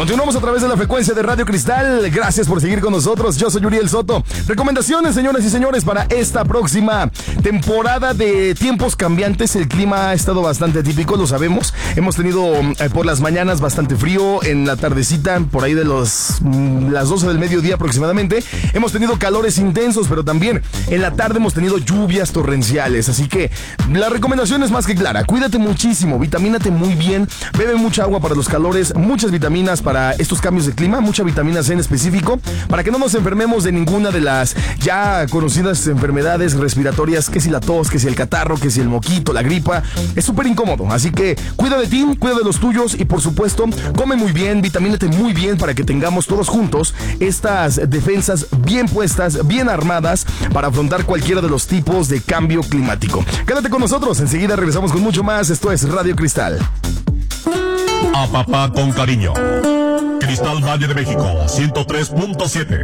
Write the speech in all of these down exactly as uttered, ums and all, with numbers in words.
Continuamos a través de la frecuencia de Radio Cristal. Gracias por seguir con nosotros. Yo soy Uriel Soto. Recomendaciones, señoras y señores, para esta próxima temporada de tiempos cambiantes. El clima ha estado bastante típico, lo sabemos. Hemos tenido eh, por las mañanas bastante frío, en la tardecita, por ahí de los, mm, las doce del mediodía aproximadamente. Hemos tenido calores intensos, pero también en la tarde hemos tenido lluvias torrenciales. Así que la recomendación es más que clara. Cuídate muchísimo, vitamínate muy bien, bebe mucha agua para los calores, muchas vitaminas para estos cambios de clima, mucha vitamina C en específico, para que no nos enfermemos de ninguna de las ya conocidas enfermedades respiratorias, que si la tos, que si el catarro, que si el moquito, la gripa. Es súper incómodo, así que cuida de ti, cuida de los tuyos y por supuesto, come muy bien, vitamínate muy bien para que tengamos todos juntos estas defensas bien puestas, bien armadas para afrontar cualquiera de los tipos de cambio climático. Quédate con nosotros, enseguida regresamos con mucho más. Esto es Radio Cristal. A papá con cariño. Cristal Valle de México, ciento tres punto siete.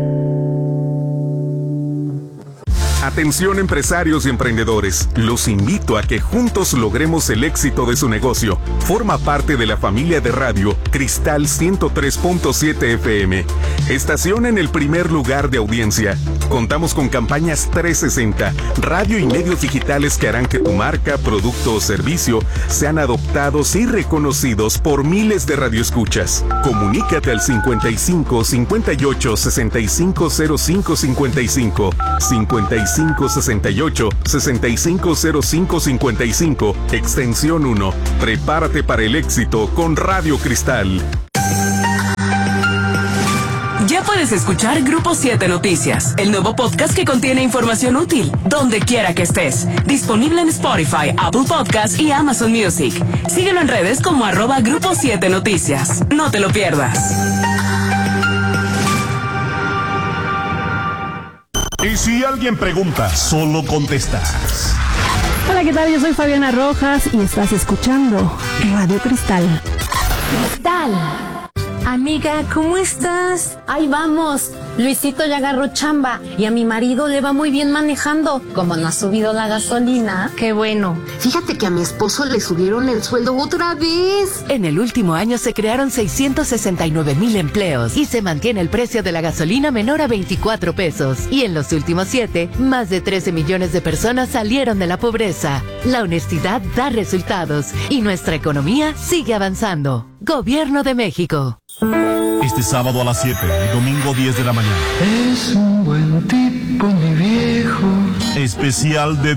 Atención empresarios y emprendedores, los invito a que juntos logremos el éxito de su negocio. Forma parte de la familia de radio Cristal ciento tres punto siete F M, estación en el primer lugar de audiencia. Contamos con campañas trescientos sesenta, radio y medios digitales que harán que tu marca, producto o servicio sean adoptados y reconocidos por miles de radioescuchas. Comunícate al cincuenta y cinco, cincuenta y ocho, sesenta y cinco cero cinco cincuenta y cinco, cincuenta y cinco sesenta y ocho, sesenta y cinco cero cinco cincuenta y cinco, extensión uno. Prepárate para el éxito con Radio Cristal. Ya puedes escuchar Grupo siete Noticias, el nuevo podcast que contiene información útil, donde quiera que estés. Disponible en Spotify, Apple Podcasts y Amazon Music. Síguelo en redes como arroba Grupo siete Noticias. No te lo pierdas. Y si alguien pregunta, solo contestas. Hola, ¿qué tal? Yo soy Fabiana Rojas y estás escuchando Radio Cristal. Cristal. Amiga, ¿cómo estás? Ahí vamos. Luisito ya agarró chamba y a mi marido le va muy bien manejando. Como no ha subido la gasolina. Qué bueno. Fíjate que a mi esposo le subieron el sueldo otra vez. En el último año se crearon seiscientos sesenta y nueve mil empleos y se mantiene el precio de la gasolina menor a veinticuatro pesos. Y en los últimos siete, más de trece millones de personas salieron de la pobreza. La honestidad da resultados y nuestra economía sigue avanzando. Gobierno de México. Este sábado a las siete y domingo diez de la mañana. Es un buen tipo, mi viejo. Especial de